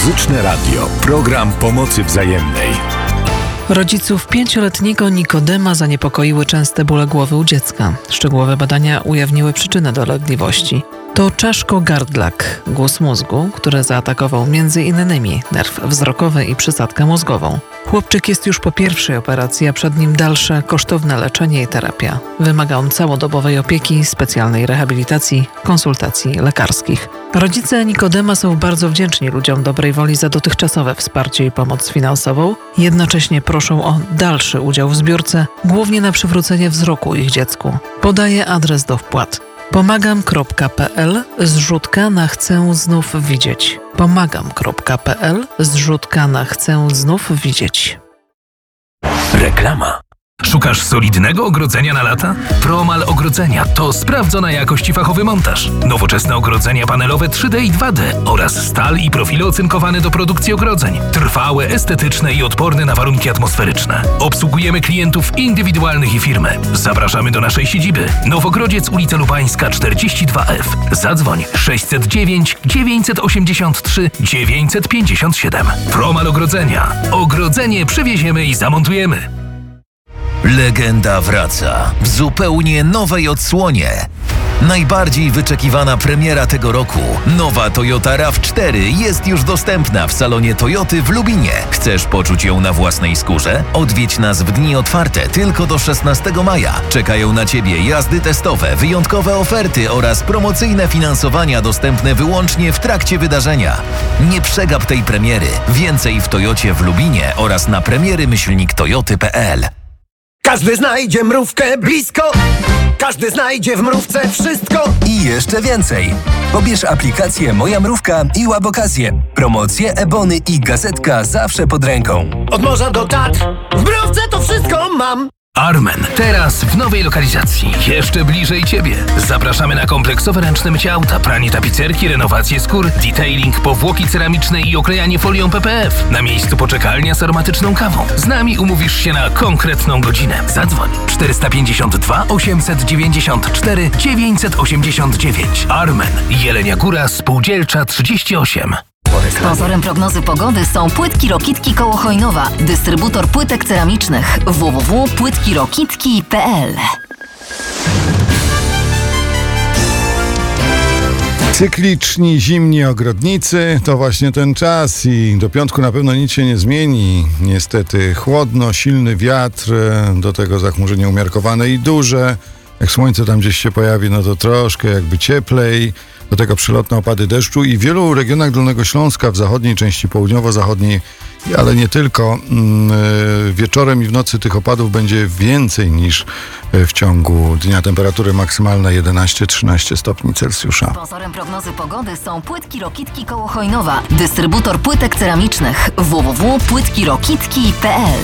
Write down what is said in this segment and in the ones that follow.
Muzyczne Radio. Program pomocy wzajemnej. Rodziców 5-letniego Nikodema zaniepokoiły częste bóle głowy u dziecka. Szczegółowe badania ujawniły przyczynę dolegliwości. To czaszko-gardlak, guz mózgu, który zaatakował m.in. nerw wzrokowy i przysadkę mózgową. Chłopczyk jest już po pierwszej operacji, a przed nim dalsze, kosztowne leczenie i terapia. Wymaga on całodobowej opieki, specjalnej rehabilitacji, konsultacji lekarskich. Rodzice Nikodema są bardzo wdzięczni ludziom dobrej woli za dotychczasowe wsparcie i pomoc finansową. Jednocześnie proszą o dalszy udział w zbiórce, głównie na przywrócenie wzroku ich dziecku. Podaję adres do wpłat. Pomagam.pl / chcę znów widzieć. Pomagam.pl / chcę znów widzieć. Reklama. Szukasz solidnego ogrodzenia na lata? Promal Ogrodzenia to sprawdzona jakość i fachowy montaż. Nowoczesne ogrodzenia panelowe 3D i 2D oraz stal i profile ocynkowane do produkcji ogrodzeń. Trwałe, estetyczne i odporne na warunki atmosferyczne. Obsługujemy klientów indywidualnych i firmy. Zapraszamy do naszej siedziby. Nowogrodziec, ulica Lubańska 42F. Zadzwoń 609 983 957. Promal Ogrodzenia. Ogrodzenie przywieziemy i zamontujemy. Legenda wraca w zupełnie nowej odsłonie. Najbardziej wyczekiwana premiera tego roku. Nowa Toyota RAV4 jest już dostępna w salonie Toyoty w Lubinie. Chcesz poczuć ją na własnej skórze? Odwiedź nas w dni otwarte tylko do 16 maja. Czekają na Ciebie jazdy testowe, wyjątkowe oferty oraz promocyjne finansowania dostępne wyłącznie w trakcie wydarzenia. Nie przegap tej premiery. Więcej w Toyocie w Lubinie oraz na premiery-toyoty.pl. Każdy znajdzie mrówkę blisko. Każdy znajdzie w mrówce wszystko. I jeszcze więcej. Pobierz aplikację Moja Mrówka i łap okazję. Promocje, ebony i gazetka zawsze pod ręką. Od morza do Tatr. W mrówce to wszystko mam. Armen. Teraz w nowej lokalizacji. Jeszcze bliżej Ciebie. Zapraszamy na kompleksowe ręczne mycie auta, pranie tapicerki, renowację skór, detailing, powłoki ceramiczne i oklejanie folią PPF. Na miejscu poczekalnia z aromatyczną kawą. Z nami umówisz się na konkretną godzinę. Zadzwoń 452 894 989. Armen. Jelenia Góra, Spółdzielcza 38. Sponsorem prognozy pogody są Płytki Rokitki koło Chojnowa. Dystrybutor płytek ceramicznych www.płytkirokitki.pl. Cykliczni, zimni ogrodnicy to właśnie ten czas i do piątku na pewno nic się nie zmieni. Niestety chłodno, silny wiatr, do tego zachmurzenie umiarkowane i duże. Jak słońce tam gdzieś się pojawi, no to troszkę jakby cieplej. Do tego przelotne opady deszczu i w wielu regionach Dolnego Śląska, w zachodniej części, południowo-zachodniej, ale nie tylko, wieczorem i w nocy tych opadów będzie więcej niż w ciągu dnia. Temperatury maksymalne 11-13 stopni Celsjusza. Sponsorem prognozy pogody są Płytki Rokitki koło Chojnowa. Dystrybutor płytek ceramicznych www.płytkirokitki.pl.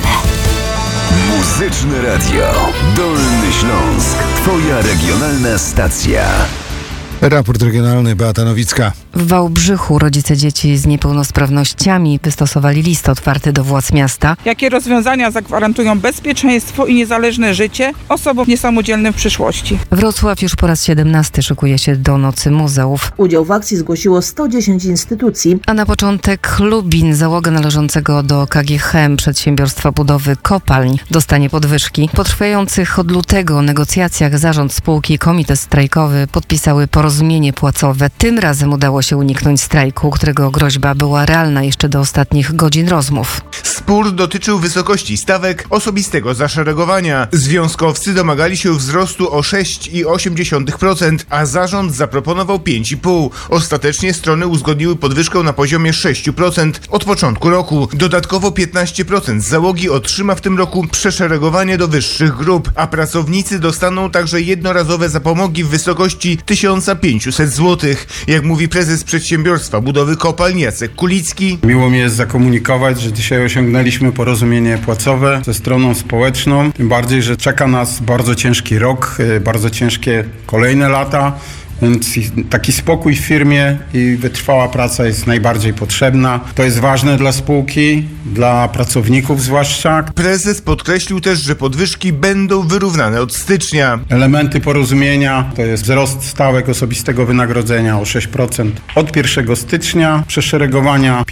Muzyczne Radio. Dolny Śląsk. Twoja regionalna stacja. Raport regionalny, Beata Nowicka. W Wałbrzychu rodzice dzieci z niepełnosprawnościami wystosowali list otwarty do władz miasta. Jakie rozwiązania zagwarantują bezpieczeństwo i niezależne życie osobom niesamodzielnym w przyszłości? Wrocław już po raz 17 szykuje się do Nocy Muzeów. Udział w akcji zgłosiło 110 instytucji. A na początek Lubin, załoga należącego do KGHM Przedsiębiorstwa Budowy Kopalń, dostanie podwyżki. Po trwających od lutego negocjacjach zarząd spółki i komitet strajkowy podpisały porozumienie płacowe. Tym razem udało się uniknąć strajku, którego groźba była realna jeszcze do ostatnich godzin rozmów. Spór dotyczył wysokości stawek osobistego zaszeregowania. Związkowcy domagali się wzrostu o 6,8%, a zarząd zaproponował 5,5%. Ostatecznie strony uzgodniły podwyżkę na poziomie 6% od początku roku. Dodatkowo 15% załogi otrzyma w tym roku przeszeregowanie do wyższych grup, a pracownicy dostaną także jednorazowe zapomogi w wysokości 1500 zł. Jak mówi prezes Przedsiębiorstwa Budowy Kopalń Jacek Kulicki. Miło mi jest zakomunikować, że dzisiaj osiągnęliśmy porozumienie płacowe ze stroną społeczną. Tym bardziej, że czeka nas bardzo ciężki rok, bardzo ciężkie kolejne lata. Więc taki spokój w firmie i wytrwała praca jest najbardziej potrzebna. To jest ważne dla spółki, dla pracowników zwłaszcza. Prezes podkreślił też, że podwyżki będą wyrównane od stycznia. Elementy porozumienia to jest wzrost stawek osobistego wynagrodzenia o 6% od 1 stycznia, przeszeregowania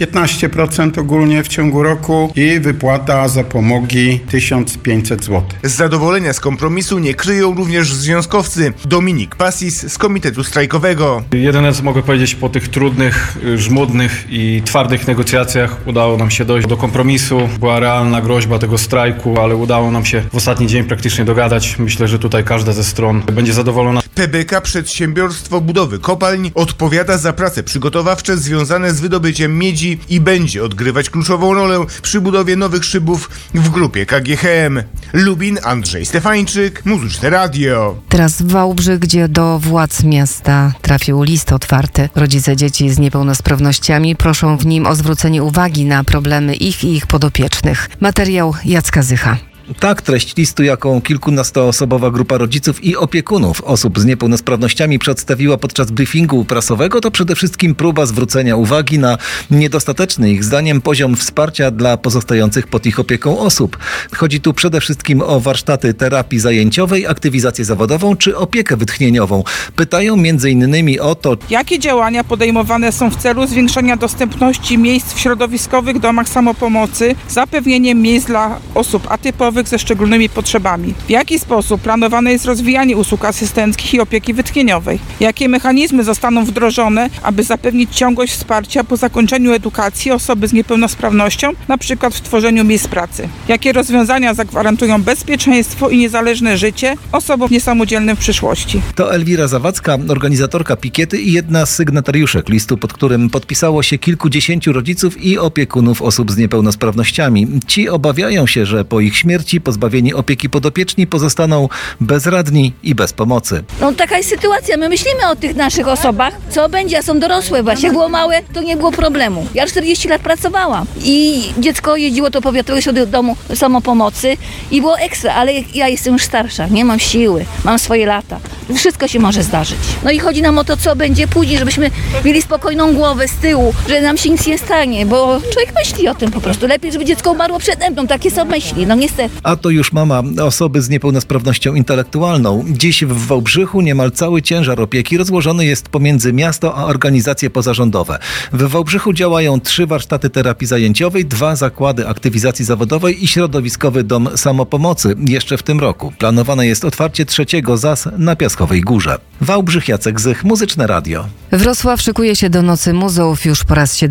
15% ogólnie w ciągu roku i wypłata zapomogi 1500 zł. Z zadowolenia z kompromisu nie kryją również związkowcy. Dominik Pasis z Komitetu Strajkowego. Jedyne co mogę powiedzieć, po tych trudnych, żmudnych i twardych negocjacjach udało nam się dojść do kompromisu. Była realna groźba tego strajku, ale udało nam się w ostatni dzień praktycznie dogadać. Myślę, że tutaj każda ze stron będzie zadowolona. PBK, Przedsiębiorstwo Budowy Kopalń, odpowiada za prace przygotowawcze związane z wydobyciem miedzi i będzie odgrywać kluczową rolę przy budowie nowych szybów w grupie KGHM. Lubin, Andrzej Stefańczyk, Muzyczne Radio. Teraz w Wałbrzych, gdzie do władz miasta trafił list otwarty. Rodzice dzieci z niepełnosprawnościami proszą w nim o zwrócenie uwagi na problemy ich i ich podopiecznych. Materiał Jacka Zycha. Tak, treść listu, jaką kilkunastoosobowa grupa rodziców i opiekunów osób z niepełnosprawnościami przedstawiła podczas briefingu prasowego, to przede wszystkim próba zwrócenia uwagi na niedostateczny ich zdaniem poziom wsparcia dla pozostających pod ich opieką osób. Chodzi tu przede wszystkim o warsztaty terapii zajęciowej, aktywizację zawodową czy opiekę wytchnieniową. Pytają m.in. o to, jakie działania podejmowane są w celu zwiększenia dostępności miejsc w środowiskowych domach samopomocy, zapewnieniem miejsc dla osób atypowych ze szczególnymi potrzebami. W jaki sposób planowane jest rozwijanie usług asystenckich i opieki wytchnieniowej? Jakie mechanizmy zostaną wdrożone, aby zapewnić ciągłość wsparcia po zakończeniu edukacji osoby z niepełnosprawnością, na przykład w tworzeniu miejsc pracy? Jakie rozwiązania zagwarantują bezpieczeństwo i niezależne życie osobom niesamodzielnym w przyszłości? To Elwira Zawadzka, organizatorka pikiety i jedna z sygnatariuszek listu, pod którym podpisało się kilkudziesięciu rodziców i opiekunów osób z niepełnosprawnościami. Ci obawiają się, że po ich śmierci pozbawieni opieki podopieczni pozostaną bezradni i bez pomocy. No taka jest sytuacja. My myślimy o tych naszych osobach. Co będzie, a są dorosłe właśnie. Jak było małe, to nie było problemu. Ja 40 lat pracowałam i dziecko jeździło do powiatowego domu samopomocy i było ekstra, ale ja jestem już starsza, nie mam siły, mam swoje lata. Wszystko się może zdarzyć. No i chodzi nam o to, co będzie później, żebyśmy mieli spokojną głowę z tyłu, że nam się nic nie stanie, bo człowiek myśli o tym po prostu. Lepiej, żeby dziecko umarło przede mną, takie są myśli, no niestety. A to już mama osoby z niepełnosprawnością intelektualną. Dziś w Wałbrzychu niemal cały ciężar opieki rozłożony jest pomiędzy miasto a organizacje pozarządowe. W Wałbrzychu działają 3 warsztaty terapii zajęciowej, 2 zakłady aktywizacji zawodowej i środowiskowy dom samopomocy jeszcze w tym roku. Planowane jest otwarcie 3 ZAS na Piaskowej Górze. Wałbrzych, Jacek Zych, Muzyczne Radio. Wrocław szykuje się do Nocy Muzeów już po raz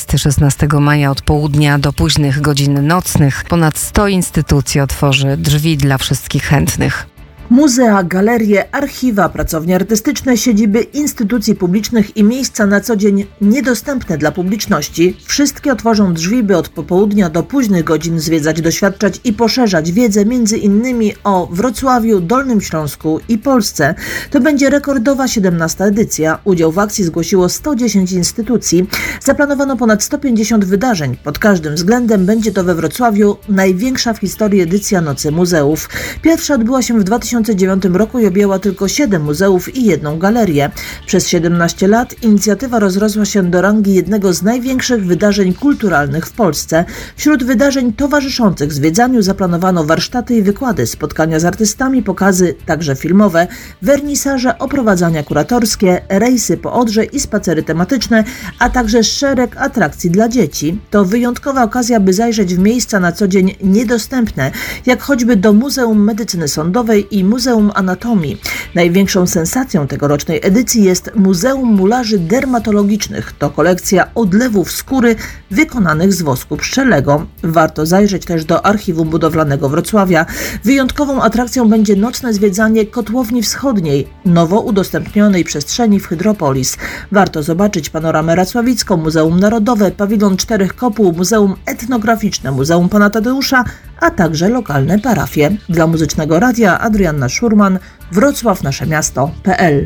17-16 maja od południa do późnych godzin nocnych. Ponad 100 instytucji otworzy drzwi dla wszystkich chętnych. Muzea, galerie, archiwa, pracownie artystyczne, siedziby instytucji publicznych i miejsca na co dzień niedostępne dla publiczności wszystkie otworzą drzwi, by od popołudnia do późnych godzin zwiedzać, doświadczać i poszerzać wiedzę m.in. o Wrocławiu, Dolnym Śląsku i Polsce. To będzie rekordowa 17. edycja. Udział w akcji zgłosiło 110 instytucji. Zaplanowano ponad 150 wydarzeń. Pod każdym względem będzie to we Wrocławiu największa w historii edycja Nocy Muzeów. Pierwsza odbyła się w 2009 roku i objęła tylko 7 muzeów i 1 galerię. Przez 17 lat inicjatywa rozrosła się do rangi jednego z największych wydarzeń kulturalnych w Polsce. Wśród wydarzeń towarzyszących zwiedzaniu zaplanowano warsztaty i wykłady, spotkania z artystami, pokazy także filmowe, wernisaże, oprowadzania kuratorskie, rejsy po Odrze i spacery tematyczne, a także szereg atrakcji dla dzieci. To wyjątkowa okazja, by zajrzeć w miejsca na co dzień niedostępne, jak choćby do Muzeum Medycyny Sądowej i Muzeum Anatomii. Największą sensacją tegorocznej edycji jest Muzeum Mularzy Dermatologicznych. To kolekcja odlewów skóry wykonanych z wosku pszczelego. Warto zajrzeć też do Archiwum Budowlanego Wrocławia. Wyjątkową atrakcją będzie nocne zwiedzanie Kotłowni Wschodniej, nowo udostępnionej przestrzeni w Hydropolis. Warto zobaczyć panoramę racławicką, Muzeum Narodowe, Pawilon 4 Kopuł, Muzeum Etnograficzne, Muzeum Pana Tadeusza, a także lokalne parafie. Dla Muzycznego Radia Adrianna Szurman, Wrocław, nasze miasto.pl.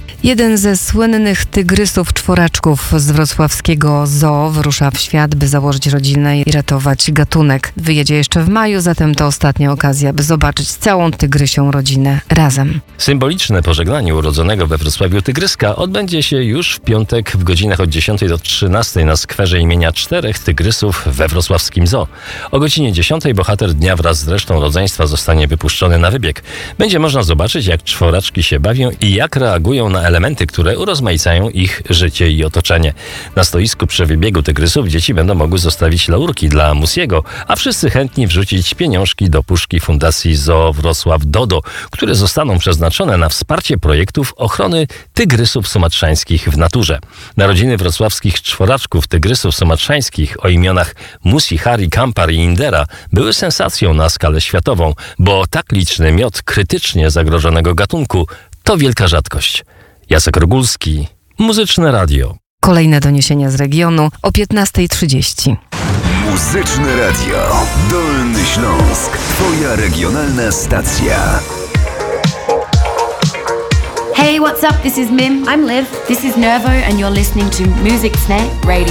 Jeden ze słynnych tygrysów czworaczków z wrocławskiego zoo wyrusza w świat, by założyć rodzinę i ratować gatunek. Wyjedzie jeszcze w maju, zatem to ostatnia okazja, by zobaczyć całą tygrysią rodzinę razem. Symboliczne pożegnanie urodzonego we Wrocławiu tygryska odbędzie się już w piątek w godzinach od 10 do 13 na skwerze imienia 4 tygrysów we wrocławskim zoo. O godzinie 10 bohater dnia wraz z resztą rodzeństwa zostanie wypuszczony na wybieg. Będzie można zobaczyć, jak czworaczki się bawią i jak reagują na elementy, które urozmaicają ich życie i otoczenie. Na stoisku przy wybiegu tygrysów dzieci będą mogły zostawić laurki dla Musiego, a wszyscy chętni wrzucić pieniążki do puszki Fundacji Zoo Wrocław Dodo, które zostaną przeznaczone na wsparcie projektów ochrony tygrysów sumatrzańskich w naturze. Narodziny wrocławskich czworaczków tygrysów sumatrzańskich o imionach Musi, Hari, Kampar i Indera były sensacją na skalę światową, bo tak liczny miot krytycznie zagrożonego gatunku to wielka rzadkość. Jacek Rogulski, Muzyczne Radio. Kolejne doniesienia z regionu o 15:30. Muzyczne Radio. Dolny Śląsk. Twoja regionalna stacja. Hey, what's up? This is Mim. I'm Liv. This is Nervo, and you're listening to Music Snake Radio.